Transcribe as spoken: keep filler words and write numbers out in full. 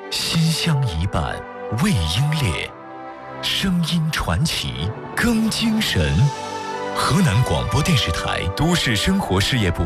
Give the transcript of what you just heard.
馨香一半味英烈，声音传奇更精神。河南广播电视台都市生活事业部